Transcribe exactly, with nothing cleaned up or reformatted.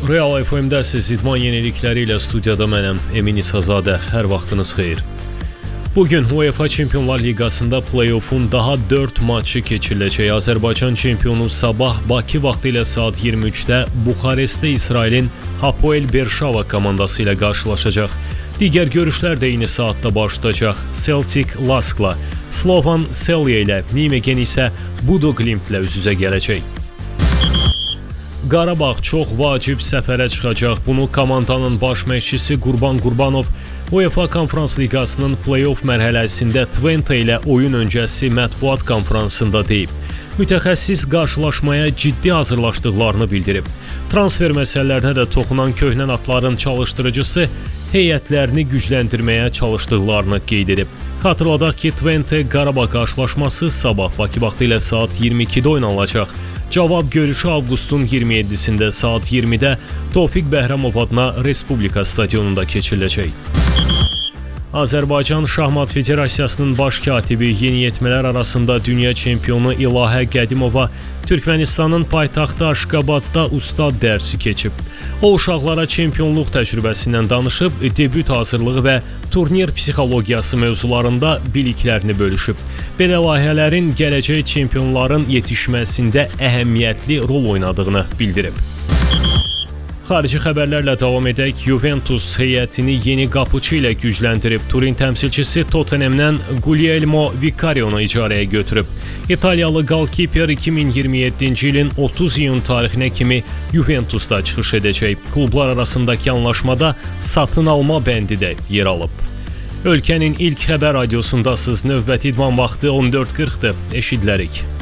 Real F M-dəsiz idman yenilikləri ilə studiyada mənəm, Emin İsazadə. Hər vaxtınız xeyir. Bugün UEFA Çempionlar Liqasında play-off'un daha dörd maçı keçiriləcək. Azərbaycan çempionu sabah Bakı vaxtı ilə saat iyirmi üçdə Buxarestdə İsrailin Hapoel Berşava komandası ilə qarşılaşacaq. Digər görüşlər də eyni saatda başlayacaq. Celtic Laskla, Slovan Celje ilə, Nijmegen isə Bodo Glimtlə üz-üzə gələcək. Qarabağ çox vacib səfərə çıxacaq. Bunu komandanın baş məşqçisi Qurban Qurbanov UEFA Konferans Liqasının play-off mərhələsində Twente ilə oyun öncəsi mətbuat konfransında deyib. Mütəxəssis qarşılaşmaya ciddi hazırlaşdıqlarını bildirib. Transfer məsələlərinə də toxunan köhnə atların çalışdırıcısı heyətlərini gücləndirməyə çalışdıqlarını qeyd edib. Xatırladaq ki, Twente Qarabağ qarşılaşması sabah Bakı vaxtı ilə saat iyirmi ikidə oynanılacaq. Cavab görüşü avqustun iyirmi yeddisində saat iyirmidə Tofiq Bəhrəmov adına Respublika stadionunda keçiriləcək. Azərbaycan Şahmat Federasiyasının baş katibi yeniyetmələr arasında dünya çempionu İlahə Qədimova Türkmənistanın paytaxtı Aşqabadda ustad dərsi keçib. O, uşaqlara çempionluq təcrübəsindən danışıb, debüt hazırlığı və turnir psixologiyası mövzularında biliklərini bölüşüb. Belə layihələrin gələcək çempionların yetişməsində əhəmiyyətli rol oynadığını bildirib. Xarici xəbərlərlə davam edək. Juventus heyətini yeni qapıçı ilə gücləndirib. Turin təmsilçisi Tottenham'dən Guglielmo Vicarionu icarəyə götürüb. İtaliyalı qalkiper iki min iyirmi yeddinci ilin otuz iyun tarixinə kimi Juventusda çıxış edəcək. Klublar arasındakı anlaşmada satın alma bəndi də yer alıb. Ölkənin ilk xəbər radiosundasınız. Növbəti idman vaxtı on dörd qırxdır. Eşidilərik.